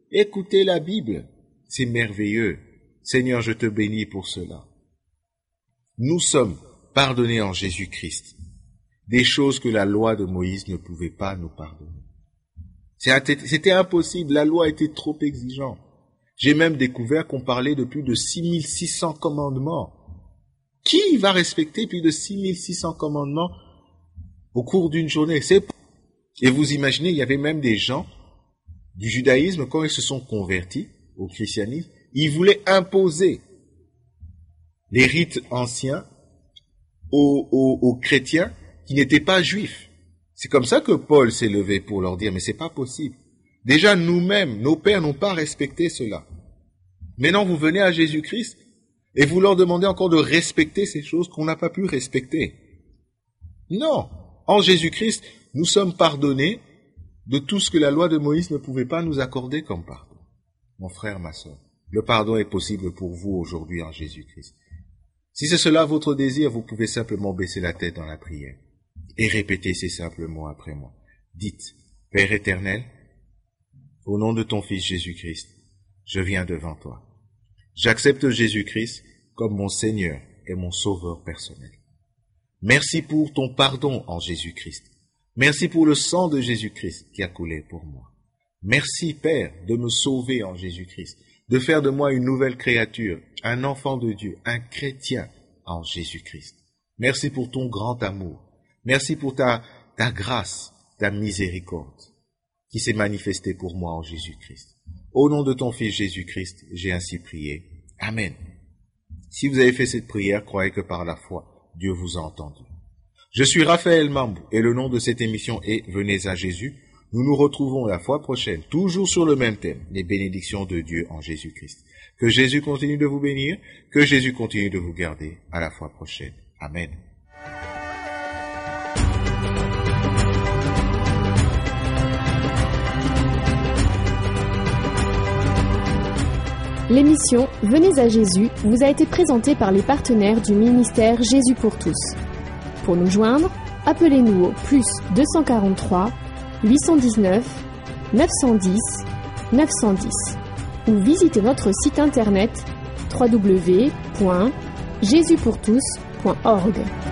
Écoutez la Bible. C'est merveilleux. Seigneur, je te bénis pour cela. Nous sommes pardonnés en Jésus-Christ. Des choses que la loi de Moïse ne pouvait pas nous pardonner. C'était impossible. La loi était trop exigeante. J'ai même découvert qu'on parlait de plus de 6600 commandements. Qui va respecter plus de 6600 commandements au cours d'une journée? Et vous imaginez, il y avait même des gens du judaïsme, quand ils se sont convertis au christianisme, ils voulaient imposer les rites anciens aux chrétiens qui n'étaient pas juifs. C'est comme ça que Paul s'est levé pour leur dire, mais c'est pas possible. Déjà, nous-mêmes, nos pères n'ont pas respecté cela. Maintenant, vous venez à Jésus-Christ et vous leur demandez encore de respecter ces choses qu'on n'a pas pu respecter. Non. En Jésus-Christ, nous sommes pardonnés de tout ce que la loi de Moïse ne pouvait pas nous accorder comme pardon. Mon frère, ma sœur, le pardon est possible pour vous aujourd'hui en Jésus-Christ. Si c'est cela votre désir, vous pouvez simplement baisser la tête dans la prière et répéter ces simples mots après moi. Dites, Père éternel, au nom de ton Fils Jésus-Christ, je viens devant toi. J'accepte Jésus-Christ comme mon Seigneur et mon Sauveur personnel. Merci pour ton pardon en Jésus-Christ. Merci pour le sang de Jésus-Christ qui a coulé pour moi. Merci, Père, de me sauver en Jésus-Christ, de faire de moi une nouvelle créature, un enfant de Dieu, un chrétien en Jésus-Christ. Merci pour ton grand amour. Merci pour ta grâce, ta miséricorde qui s'est manifestée pour moi en Jésus-Christ. Au nom de ton Fils Jésus-Christ, j'ai ainsi prié. Amen. Si vous avez fait cette prière, croyez que par la foi, Dieu vous a entendu. Je suis Raphaël Mambou et le nom de cette émission est Venez à Jésus. Nous nous retrouvons la fois prochaine, toujours sur le même thème, les bénédictions de Dieu en Jésus-Christ. Que Jésus continue de vous bénir, que Jésus continue de vous garder. À la fois prochaine. Amen. L'émission Venez à Jésus vous a été présentée par les partenaires du ministère Jésus pour tous. Pour nous joindre, appelez-nous au plus 243 819 910 910 ou visitez notre site internet www.jesuspourtous.org.